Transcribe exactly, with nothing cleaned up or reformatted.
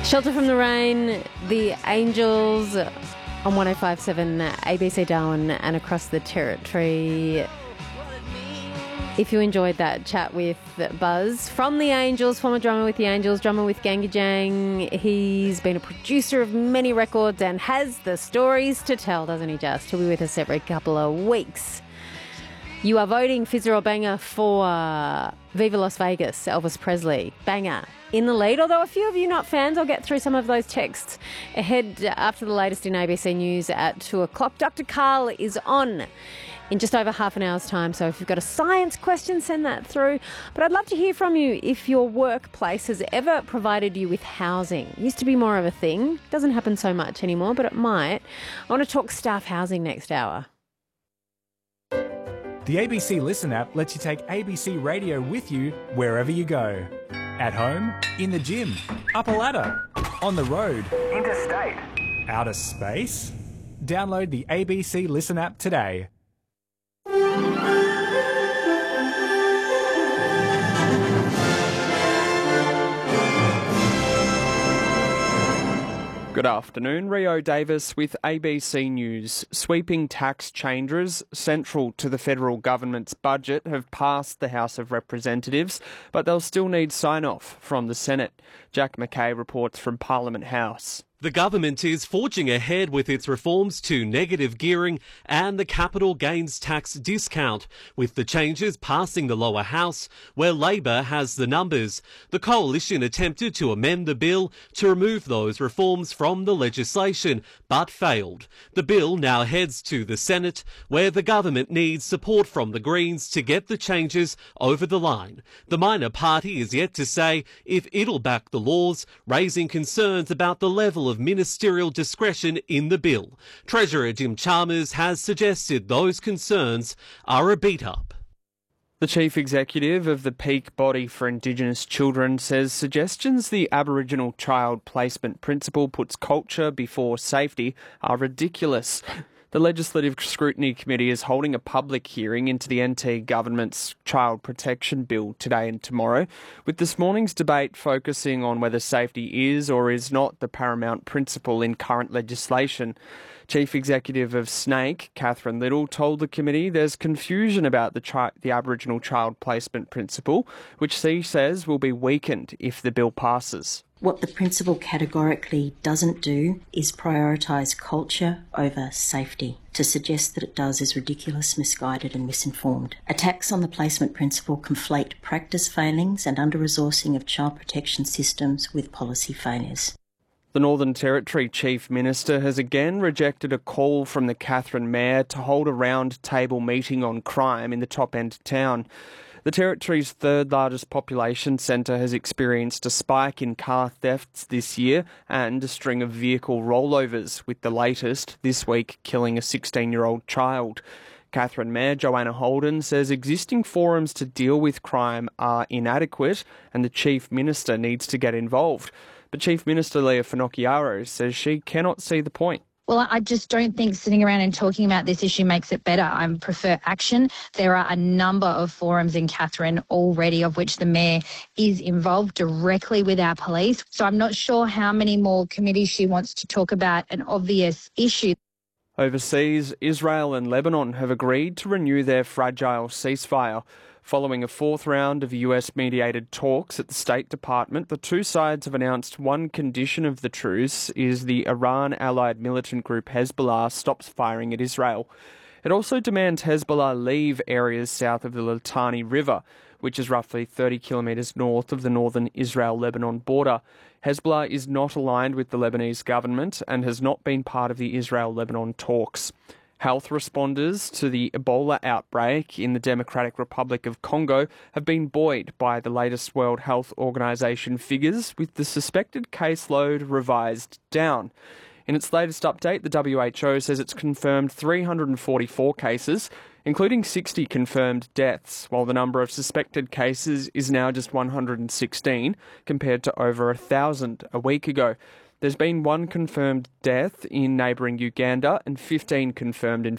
Shelter from the Rain, The Angels on one oh five point seven A B C Darwin and across the Territory. If you enjoyed that chat with Buzz from The Angels, former drummer with The Angels, drummer with Gangadjang, he's been a producer of many records and has the stories to tell, doesn't he just? He'll be with us every couple of weeks. You are voting Fizzer or Banger for uh, Viva Las Vegas, Elvis Presley. Banger in the lead, although a few of you not fans. I'll get through some of those texts ahead after the latest in A B C News at two o'clock. Doctor Carl is on in just over half an hour's time, so if you've got a science question, send that through. But I'd love to hear from you if your workplace has ever provided you with housing. It used to be more of a thing. Doesn't happen so much anymore, but it might. I want to talk staff housing next hour. The A B C Listen app lets you take A B C Radio with you wherever you go. At home, in the gym, up a ladder, on the road, interstate, outer space. Download the A B C Listen app today. Good afternoon, Rio Davis with A B C News. Sweeping tax changes central to the federal government's budget have passed the House of Representatives, but they'll still need sign-off from the Senate. Jack McKay reports from Parliament House. The government is forging ahead with its reforms to negative gearing and the capital gains tax discount, with the changes passing the lower house, where Labor has the numbers. The coalition attempted to amend the bill to remove those reforms from the legislation, but failed. The bill now heads to the Senate, where the government needs support from the Greens to get the changes over the line. The minor party is yet to say if it'll back the laws, raising concerns about the level of of ministerial discretion in the bill. Treasurer Jim Chalmers has suggested those concerns are a beat-up. The Chief Executive of the Peak Body for Indigenous Children says suggestions the Aboriginal Child Placement Principle puts culture before safety are ridiculous. The Legislative Scrutiny Committee is holding a public hearing into the N T government's Child Protection Bill today and tomorrow, with this morning's debate focusing on whether safety is or is not the paramount principle in current legislation. Chief Executive of SNAICC, Catherine Little, told the committee there's confusion about the, chi- the Aboriginal Child Placement Principle, which she says will be weakened if the bill passes. What the principle categorically doesn't do is prioritise culture over safety. To suggest that it does is ridiculous, misguided and misinformed. Attacks on the placement principle conflate practice failings and under-resourcing of child protection systems with policy failures. The Northern Territory Chief Minister has again rejected a call from the Katherine Mayor to hold a round-table meeting on crime in the top end of town. The Territory's third-largest population centre has experienced a spike in car thefts this year and a string of vehicle rollovers, with the latest this week killing a sixteen-year-old child. Katherine Mayor Joanna Holden says existing forums to deal with crime are inadequate and the Chief Minister needs to get involved. But Chief Minister Leah Finocchiaro says she cannot see the point. Well, I just don't think sitting around and talking about this issue makes it better. I prefer action. There are a number of forums in Katherine already of which the Mayor is involved directly with our police. So I'm not sure how many more committees she wants to talk about an obvious issue. Overseas, Israel and Lebanon have agreed to renew their fragile ceasefire. Following a fourth round of U S-mediated talks at the State Department, the two sides have announced one condition of the truce is the Iran-allied militant group Hezbollah stops firing at Israel. It also demands Hezbollah leave areas south of the Litani River, which is roughly thirty kilometres north of the northern Israel-Lebanon border. Hezbollah is not aligned with the Lebanese government and has not been part of the Israel-Lebanon talks. Health responders to the Ebola outbreak in the Democratic Republic of Congo have been buoyed by the latest World Health Organization figures, with the suspected caseload revised down. In its latest update, the W H O says it's confirmed three hundred forty-four cases, including sixty confirmed deaths, while the number of suspected cases is now just one hundred sixteen, compared to over one thousand a week ago. There's been one confirmed death in neighbouring Uganda and fifteen confirmed in